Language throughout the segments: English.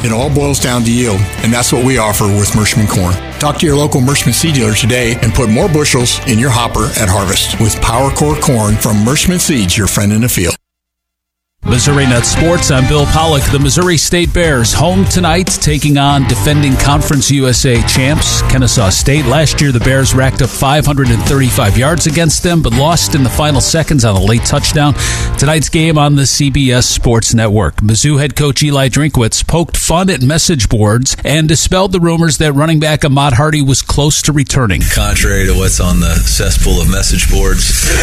It all boils down to yield, and that's what we offer with Merschman Corn. Talk to your local Merschman seed dealer today and put more bushels in your hopper at harvest with Power Core Corn from Merschman Seeds, your friend in the field. Missouri Net Sports, I'm Bill Pollock. The Missouri State Bears home tonight, taking on defending Conference USA champs, Kennesaw State. Last year, the Bears racked up 535 yards against them, but lost in the final seconds on a late touchdown. Tonight's game on the CBS Sports Network. Mizzou head coach Eli Drinkwitz poked fun at message boards and dispelled the rumors that running back Ahmad Hardy was close to returning. Contrary to what's on the cesspool of message boards,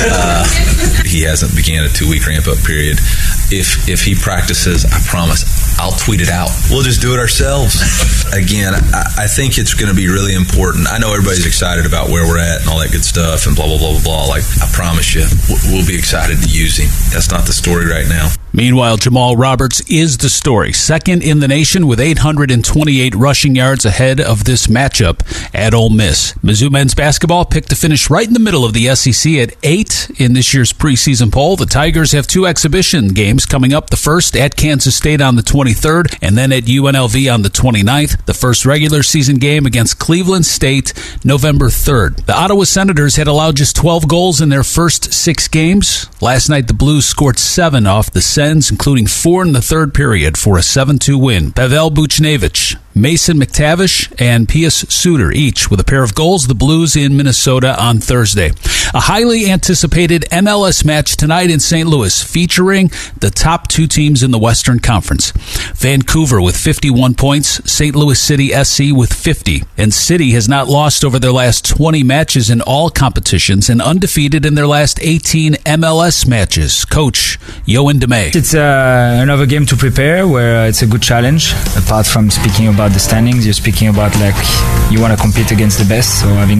he hasn't began a 2-week ramp-up period. If he practices, I promise, I'll tweet it out. We'll just do it ourselves. Again, I think it's going to be really important. I know everybody's excited about where we're at and all that good stuff and blah, blah, blah, blah, blah. Like, I promise you, we'll be excited to use him. That's not the story right now. Meanwhile, Jamal Roberts is the story. Second in the nation with 828 rushing yards ahead of this matchup at Ole Miss. Mizzou men's basketball picked to finish right in the middle of the SEC at 8 in this year's preseason poll. The Tigers have 2 exhibition games coming up. The first at Kansas State on the 23rd and then at UNLV on the 29th. The first regular season game against Cleveland State November 3rd. The Ottawa Senators had allowed just 12 goals in their first 6 games. Last night, the Blues scored 7 off the Sens, including 4 in the third period for a 7-2 win. Pavel Buchnevich, Mason McTavish, and Pius Suter, each with a pair of goals. The Blues in Minnesota on Thursday. A highly anticipated MLS match tonight in St. Louis, featuring the top 2 teams in the Western Conference. Vancouver with 51 points, St. Louis City SC with 50. And City has not lost over their last 20 matches in all competitions and undefeated in their last 18 MLS matches. Coach Yoann Damet. It's another game to prepare where it's a good challenge. Apart from speaking about the standings, you're speaking about like you want to compete against the best. So having